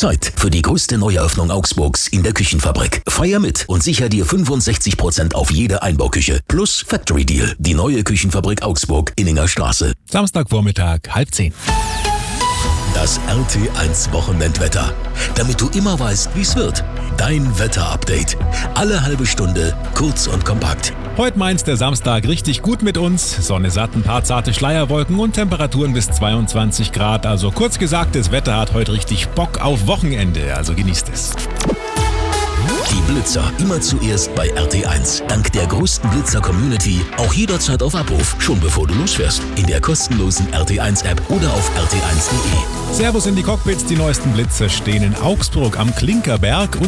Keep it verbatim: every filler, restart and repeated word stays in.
Zeit für die größte Neueröffnung Augsburgs in der Küchenfabrik. Feier mit und sicher dir fünfundsechzig Prozent auf jede Einbauküche plus Factory Deal. Die neue Küchenfabrik Augsburg, Inninger Straße. Samstagvormittag, halb zehn. Das R T eins Wochenendwetter. Damit du immer weißt, wie es wird. Dein Wetterupdate. Alle halbe Stunde, kurz und kompakt. Heute meint's der Samstag richtig gut mit uns. Sonne satt, ein paar zarte Schleierwolken und Temperaturen bis zweiundzwanzig Grad. Also kurz gesagt, das Wetter hat heute richtig Bock auf Wochenende. Also genießt es. Die Blitzer immer zuerst bei R T eins. Dank der größten Blitzer-Community auch jederzeit auf Abruf, schon bevor du losfährst. In der kostenlosen R T eins App oder auf r t eins punkt de. Servus in die Cockpits, die neuesten Blitzer stehen in Augsburg am Klinkerberg.